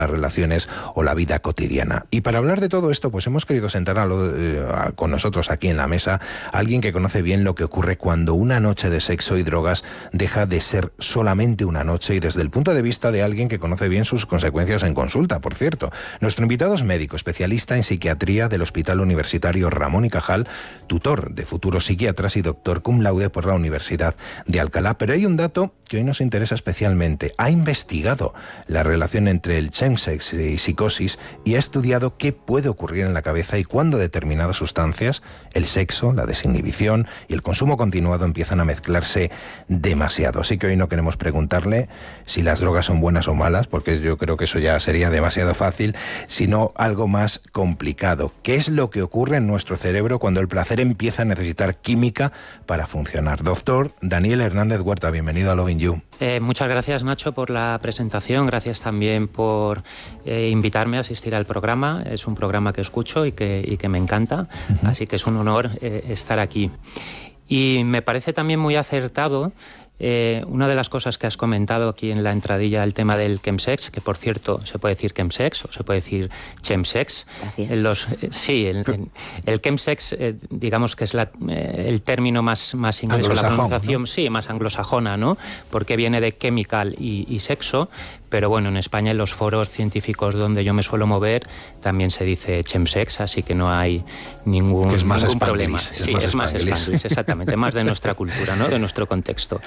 las relaciones o la vida cotidiana. Y para hablar de todo esto, pues hemos querido sentar con nosotros aquí en la mesa a alguien que conoce bien lo que ocurre cuando una noche de sexo y drogas deja de ser solamente una noche, y desde el punto de vista de alguien que conoce bien sus consecuencias en consulta, por cierto. Nuestro invitado es médico, especialista en psiquiatría del Hospital Universitario Ramón y Cajal, tutor de futuros psiquiatras y doctor cum laude por la Universidad de Alcalá. Pero hay un dato que hoy nos interesa especialmente. Ha investigado la relación entre el chemsex y psicosis y ha estudiado qué puede ocurrir en la cabeza y cuándo determinadas sustancias, el sexo, la desinhibición y el consumo continuado empiezan a mezclarse demasiado. Así que hoy no queremos preguntarle si las drogas son buenas o malas, porque yo creo que eso ya sería demasiado fácil, sino algo más complicado. ¿Qué es lo que ocurre en nuestro cerebro cuando el placer empieza a necesitar química para funcionar? Doctor Daniel Hernández Huerta, bienvenido a Loving You. Muchas gracias, Nacho, por la presentación. Gracias también por invitarme a asistir al programa. Es un programa que escucho y que me encanta, así que es un honor estar aquí. Y me parece también muy acertado una de las cosas que has comentado aquí en la entradilla, el tema del chemsex, que por cierto se puede decir chemsex o se puede decir chemsex. El chemsex, digamos que es el término más inglés, la pronunciación, ¿no? Más anglosajona, ¿no? Porque viene de chemical y sexo, pero bueno, en España en los foros científicos donde yo me suelo mover también se dice chemsex, así que no hay ningún problema. Sí, es más spanglish, exactamente, más de nuestra cultura, ¿no? De nuestro contexto.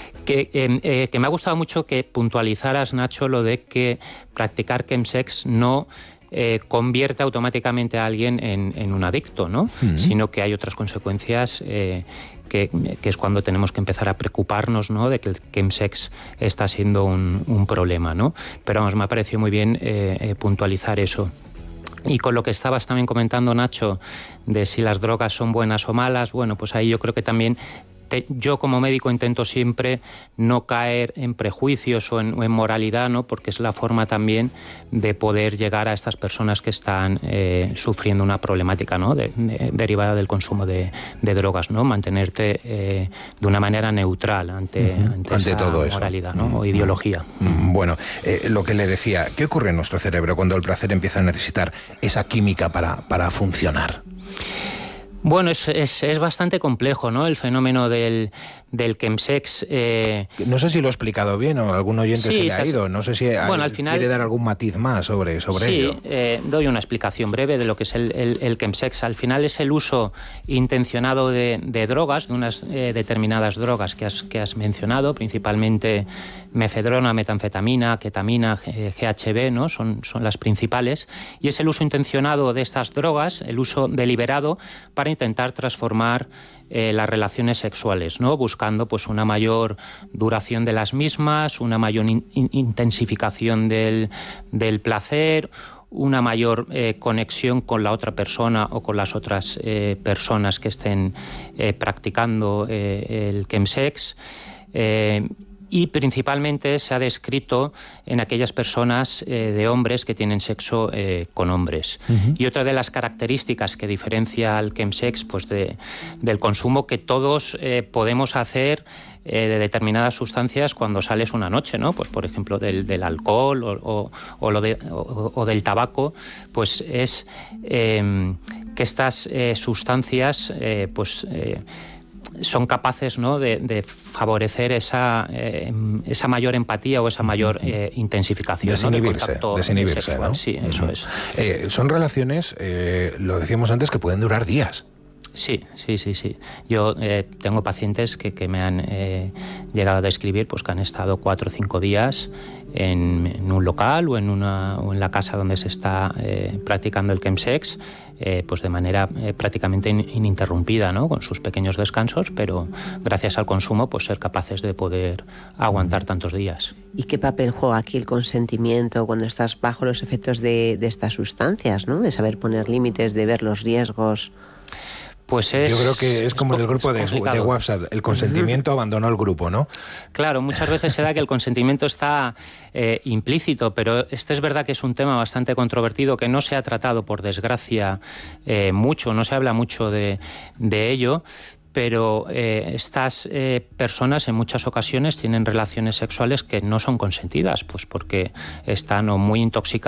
Que me ha gustado mucho que puntualizaras, Nacho, lo de que practicar chemsex no convierte automáticamente a alguien en un adicto, ¿no? Sino que hay otras consecuencias que es cuando tenemos que empezar a preocuparnos, ¿no? De que el chemsex está siendo un problema, ¿no? Pero vamos, me ha parecido muy bien puntualizar eso. Y con lo que estabas también comentando, Nacho, de si las drogas son buenas o malas, bueno, pues ahí yo creo que también yo como médico intento siempre no caer en prejuicios o en moralidad, ¿no? Porque es la forma también de poder llegar a estas personas que están sufriendo una problemática, ¿no? derivada del consumo de drogas, ¿no? Mantenerte de una manera neutral ante esa todo moralidad, ¿no? O ideología. Bueno, lo que le decía, ¿qué ocurre en nuestro cerebro cuando el placer empieza a necesitar esa química para funcionar? Bueno, es bastante complejo, ¿no? El fenómeno del chemsex. No sé si lo he explicado bien o algún oyente se le ha ido. No sé si al final quiere dar algún matiz más sobre ello. Sí, doy una explicación breve de lo que es el chemsex. Al final es el uso intencionado de drogas, de unas determinadas drogas que has mencionado, principalmente mefedrona, metanfetamina, ketamina, GHB, ¿no? Son las principales. Y es el uso intencionado de estas drogas, el uso deliberado, para intentar transformar las relaciones sexuales, ¿no? Buscando pues una mayor duración de las mismas, una mayor intensificación del placer, una mayor conexión con la otra persona o con las otras personas que estén practicando el chemsex. Y principalmente se ha descrito en aquellas personas de hombres que tienen sexo con hombres. Y otra de las características que diferencia al chemsex pues del consumo que todos podemos hacer de determinadas sustancias cuando sales una noche, ¿no? Pues por ejemplo del alcohol o del tabaco, pues es que estas sustancias son capaces, ¿no? de favorecer esa mayor empatía o esa mayor intensificación. Desinhibirse, ¿no? Sí, eso es. Son relaciones, lo decíamos antes, que pueden durar días. Sí. Yo tengo pacientes que me han llegado a describir pues, que han estado 4 o 5 días en un local o en la casa donde se está practicando el chemsex, pues de manera prácticamente ininterrumpida, ¿no? Con sus pequeños descansos, pero gracias al consumo pues ser capaces de poder aguantar tantos días. ¿Y qué papel juega aquí el consentimiento cuando estás bajo los efectos de estas sustancias, ¿no? De saber poner límites, de ver los riesgos. Pues yo creo que es como en el grupo de WhatsApp, el consentimiento abandonó el grupo, ¿no? Claro, muchas veces se da que el consentimiento está implícito, pero es verdad que es un tema bastante controvertido que no se ha tratado, por desgracia, mucho, no se habla mucho de ello, pero estas personas en muchas ocasiones tienen relaciones sexuales que no son consentidas, pues porque están o muy intoxicadas